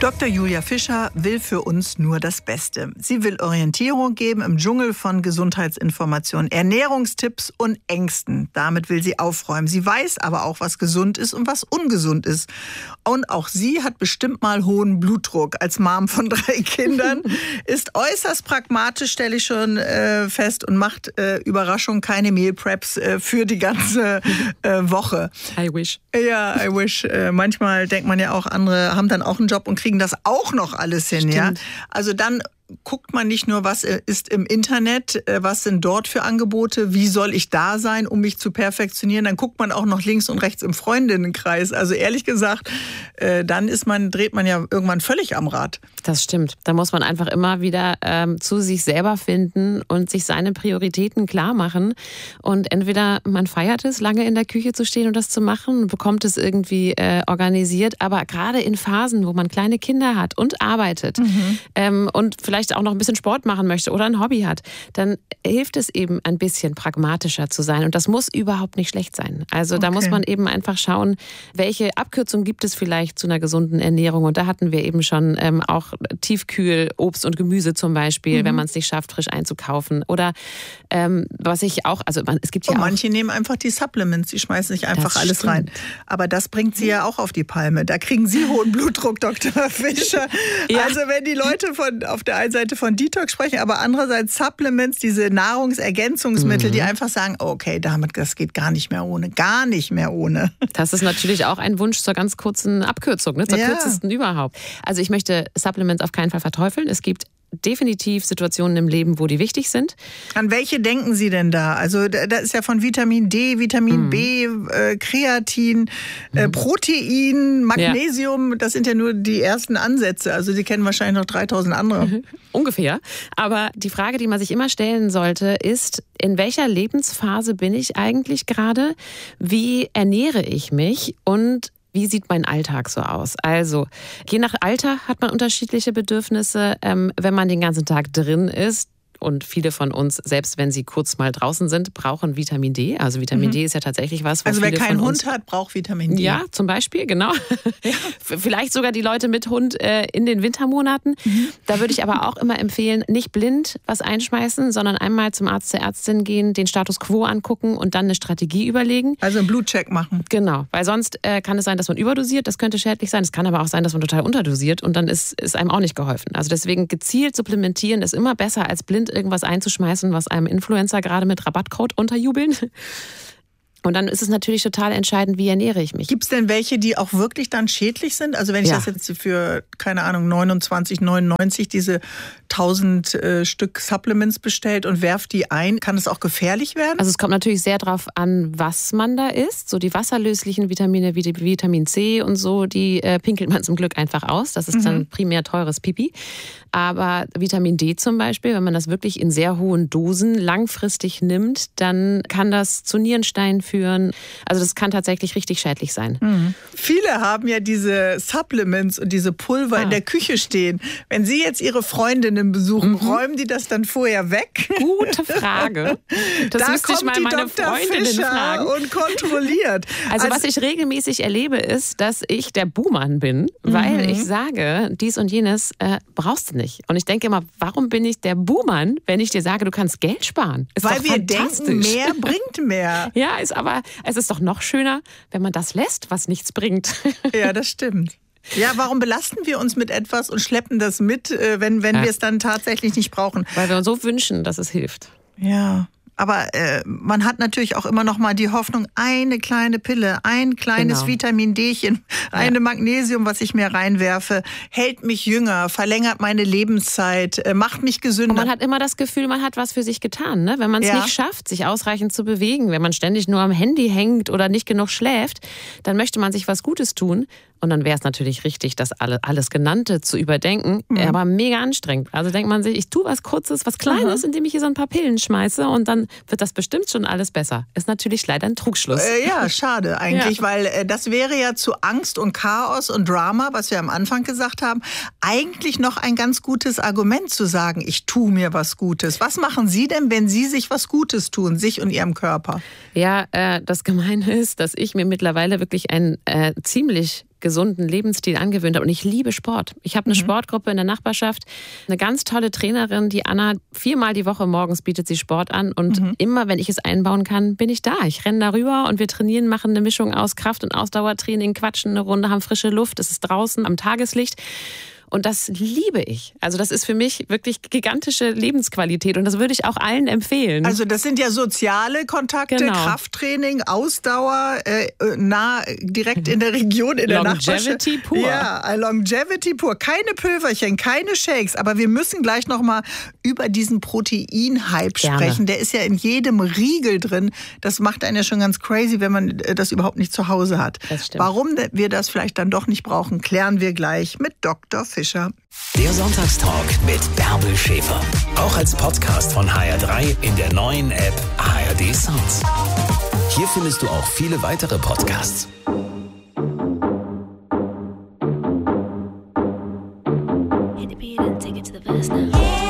Dr. Julia Fischer will für uns nur das Beste. Sie will Orientierung geben im Dschungel von Gesundheitsinformationen, Ernährungstipps und Ängsten. Damit will sie aufräumen. Sie weiß aber auch, was gesund ist und was ungesund ist. Und auch sie hat bestimmt mal hohen Blutdruck. Als Mom von 3 Kindern ist äußerst pragmatisch, stelle ich schon fest, und macht Überraschung keine Meal Preps für die ganze Woche. I wish. Ja, I wish. Manchmal denkt man ja auch, andere haben dann auch einen Job und kriegen das auch noch alles hin. Stimmt. Ja? Also dann guckt man nicht nur, was ist im Internet, was sind dort für Angebote, wie soll ich da sein, um mich zu perfektionieren. Dann guckt man auch noch links und rechts im Freundinnenkreis. Also ehrlich gesagt, dann dreht man ja irgendwann völlig am Rad. Das stimmt. Da muss man einfach immer wieder zu sich selber finden und sich seine Prioritäten klar machen. Und entweder man feiert es, lange in der Küche zu stehen und das zu machen, bekommt es irgendwie organisiert. Aber gerade in Phasen, wo man kleine Kinder hat und arbeitet und vielleicht auch noch ein bisschen Sport machen möchte oder ein Hobby hat, dann hilft es eben ein bisschen pragmatischer zu sein. Und das muss überhaupt nicht schlecht sein. Also da muss man eben einfach schauen, welche Abkürzung gibt es vielleicht zu einer gesunden Ernährung. Und da hatten wir eben schon auch Tiefkühl, Obst und Gemüse zum Beispiel, wenn man es nicht schafft, frisch einzukaufen. Oder was ich auch, also es gibt ja auch... Manche nehmen einfach die Supplements, die schmeißen nicht einfach alles rein. Aber das bringt sie ja auch auf die Palme. Da kriegen Sie hohen Blutdruck, Dr. Fischer. Ja. Also wenn die Leute auf der einen Seite von Detox sprechen, aber andererseits Supplements, diese Nahrungsergänzungsmittel, die einfach sagen, okay, das geht gar nicht mehr ohne. Gar nicht mehr ohne. Das ist natürlich auch ein Wunsch zur ganz kurzen Abkürzung, ne? Zur kürzesten überhaupt. Also ich möchte Supplements auf keinen Fall verteufeln. Es gibt definitiv Situationen im Leben, wo die wichtig sind. An welche denken Sie denn da? Also da ist ja von Vitamin D, Vitamin B, Kreatin, Protein, Magnesium, das sind ja nur die ersten Ansätze. Also Sie kennen wahrscheinlich noch 3000 andere. Ungefähr. Aber die Frage, die man sich immer stellen sollte, ist, in welcher Lebensphase bin ich eigentlich gerade? Wie ernähre ich mich? Und wie sieht mein Alltag so aus? Also, je nach Alter hat man unterschiedliche Bedürfnisse. Wenn man den ganzen Tag drin ist, und viele von uns, selbst wenn sie kurz mal draußen sind, brauchen Vitamin D. Also Vitamin D ist ja tatsächlich was, wo also viele wer keinen von uns Hund hat, braucht Vitamin D. Ja, zum Beispiel, genau. Ja. Vielleicht sogar die Leute mit Hund in den Wintermonaten. Da würde ich aber auch immer empfehlen, nicht blind was einschmeißen, sondern einmal zum Arzt, zur Ärztin gehen, den Status quo angucken und dann eine Strategie überlegen. Also einen Blutcheck machen. Genau, weil sonst kann es sein, dass man überdosiert, das könnte schädlich sein. Es kann aber auch sein, dass man total unterdosiert und dann ist einem auch nicht geholfen. Also deswegen gezielt supplementieren ist immer besser, als blind irgendwas einzuschmeißen, was einem Influencer gerade mit Rabattcode unterjubeln. Und dann ist es natürlich total entscheidend, wie ernähre ich mich. Gibt es denn welche, die auch wirklich dann schädlich sind? Also wenn ich das jetzt für, keine Ahnung, 29,99 diese 1000 Stück Supplements bestellt und werfe die ein, kann es auch gefährlich werden? Also es kommt natürlich sehr drauf an, was man da isst. So die wasserlöslichen Vitamine wie Vitamin C und so, die pinkelt man zum Glück einfach aus. Das ist dann primär teures Pipi. Aber Vitamin D zum Beispiel, wenn man das wirklich in sehr hohen Dosen langfristig nimmt, dann kann das zu Nierensteinen führen. Also das kann tatsächlich richtig schädlich sein. Viele haben ja diese Supplements und diese Pulver in der Küche stehen. Wenn Sie jetzt Ihre Freundinnen besuchen, räumen die das dann vorher weg? Gute Frage. Das müsste ich mal meine Freundinnen fragen. Und kontrolliert. Also was ich regelmäßig erlebe, ist, dass ich der Buhmann bin, weil ich sage, dies und jenes brauchst du nicht. Und ich denke immer, warum bin ich der Buhmann, wenn ich dir sage, du kannst Geld sparen? Ist weil doch wir denken, mehr bringt mehr. Ja, aber es ist doch noch schöner, wenn man das lässt, was nichts bringt. Ja, das stimmt. Ja, warum belasten wir uns mit etwas und schleppen das mit, wenn wir es dann tatsächlich nicht brauchen? Weil wir uns so wünschen, dass es hilft. Ja. Aber man hat natürlich auch immer noch mal die Hoffnung, eine kleine Pille, ein kleines Vitamin D'chen, eine Magnesium, was ich mir reinwerfe, hält mich jünger, verlängert meine Lebenszeit, macht mich gesünder. Und man hat immer das Gefühl, man hat was für sich getan. Ne? Wenn man es nicht schafft, sich ausreichend zu bewegen, wenn man ständig nur am Handy hängt oder nicht genug schläft, dann möchte man sich was Gutes tun. Und dann wäre es natürlich richtig, das alles Genannte zu überdenken, aber mega anstrengend. Also denkt man sich, ich tue was Kurzes, was Kleines, indem ich hier so ein paar Pillen schmeiße und dann wird das bestimmt schon alles besser. Ist natürlich leider ein Trugschluss. Ja, schade eigentlich, weil das wäre ja zu Angst und Chaos und Drama, was wir am Anfang gesagt haben, eigentlich noch ein ganz gutes Argument zu sagen, ich tue mir was Gutes. Was machen Sie denn, wenn Sie sich was Gutes tun, sich und Ihrem Körper? Ja, das Gemeine ist, dass ich mir mittlerweile wirklich ein ziemlich gesunden Lebensstil angewöhnt habe. Und ich liebe Sport. Ich habe eine Sportgruppe in der Nachbarschaft, eine ganz tolle Trainerin, die Anna, 4-mal die Woche morgens bietet sie Sport an. Und immer, wenn ich es einbauen kann, bin ich da. Ich renne darüber und wir trainieren, machen eine Mischung aus Kraft- und Ausdauertraining, quatschen eine Runde, haben frische Luft. Es ist draußen am Tageslicht. Und das liebe ich. Also das ist für mich wirklich gigantische Lebensqualität und das würde ich auch allen empfehlen. Also das sind ja soziale Kontakte, genau. Krafttraining, Ausdauer, direkt in der Region, in der Nachbarschaft. Longevity pur. Ja, Longevity pur. Keine Pülverchen, keine Shakes. Aber wir müssen gleich nochmal über diesen Protein-Hype sprechen. Der ist ja in jedem Riegel drin. Das macht einen ja schon ganz crazy, wenn man das überhaupt nicht zu Hause hat. Das stimmt. Warum wir das vielleicht dann doch nicht brauchen, klären wir gleich mit Dr. Fischer. Der Sonntagstalk mit Bärbel Schäfer. Auch als Podcast von HR3 in der neuen App ARD Sounds. Hier findest du auch viele weitere Podcasts. Hit the beat and take it to the verse now.